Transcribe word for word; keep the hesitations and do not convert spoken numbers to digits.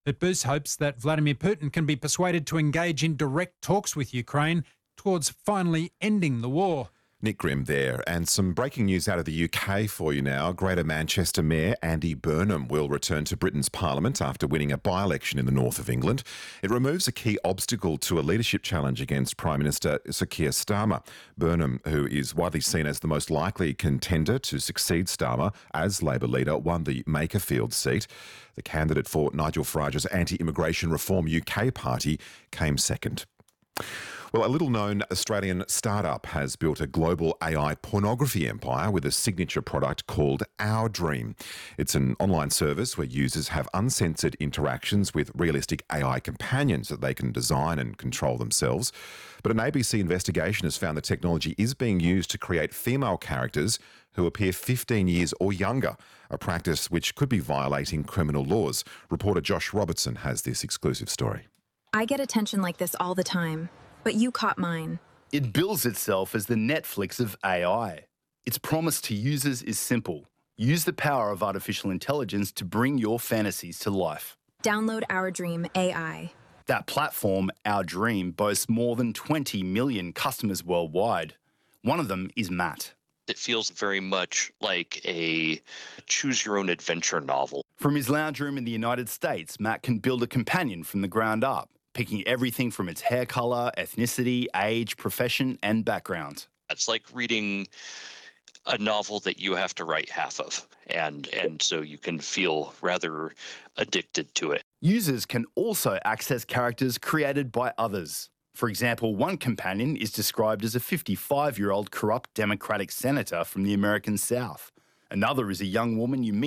It boosts hopes that Vladimir Putin can be persuaded to engage in direct talks with Ukraine towards finally ending the war. Nick Grimm there. And some breaking news out of the U K for you now. Greater Manchester Mayor Andy Burnham will return to Britain's Parliament after winning a by-election in the north of England. It removes a key obstacle to a leadership challenge against Prime Minister Sir Keir Starmer. Burnham, who is widely seen as the most likely contender to succeed Starmer as Labor leader, won the Makerfield seat. The candidate for Nigel Farage's anti-immigration reform U K party came second. Well, a little-known Australian startup has built a global A I pornography empire with a signature product called Our Dream. It's an online service where users have uncensored interactions with realistic A I companions that they can design and control themselves. But an A B C investigation has found the technology is being used to create female characters who appear fifteen years or younger, a practice which could be violating criminal laws. Reporter Josh Robertson has this exclusive story. I get attention like this all the time. But you caught mine. It bills itself as the Netflix of A I. Its promise to users is simple. Use the power of artificial intelligence to bring your fantasies to life. Download Our Dream A I. That platform, Our Dream, boasts more than twenty million customers worldwide. One of them is Matt. It feels very much like a choose-your-own-adventure novel. From his lounge room in the United States, Matt can build a companion from the ground up, picking everything from its hair colour, ethnicity, age, profession and background. It's like reading a novel that you have to write half of, and and so you can feel rather addicted to it. Users can also access characters created by others. For example, one companion is described as a fifty-five-year-old corrupt Democratic senator from the American South. Another is a young woman you meet